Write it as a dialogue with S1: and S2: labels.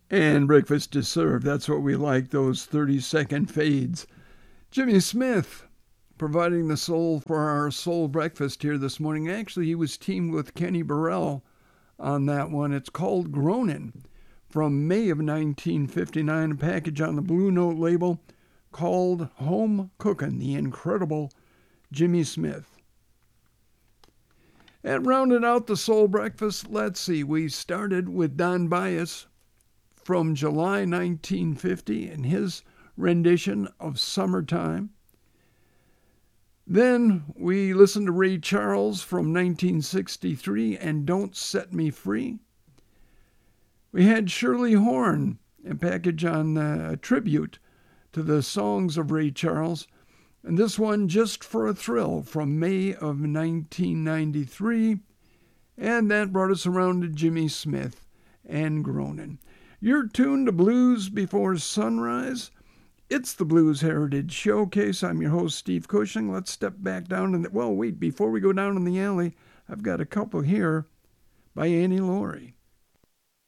S1: And breakfast is served. That's what we like, those 30-second fades. Jimmy Smith providing the soul for our soul breakfast here this morning. Actually, he was teamed with Kenny Burrell on that one. It's called Groanin' from May of 1959, a package on the Blue Note label called Home Cookin', the incredible Jimmy Smith. And rounded out the soul breakfast, let's see, we started with Don Byas from July 1950 and his rendition of Summertime. Then we listened to Ray Charles from 1963 and Don't Set Me Free. We had Shirley Horn, a package on a tribute to the songs of Ray Charles, and this one, Just for a Thrill, from May of 1993, and that brought us around to Jimmy Smith and Groanin'. You're tuned to Blues Before Sunrise. It's the Blues Heritage Showcase. I'm your host, Steve Cushing. Let's step back down in the... Well, wait, before we go down in the alley, I've got a couple here by Annie Laurie.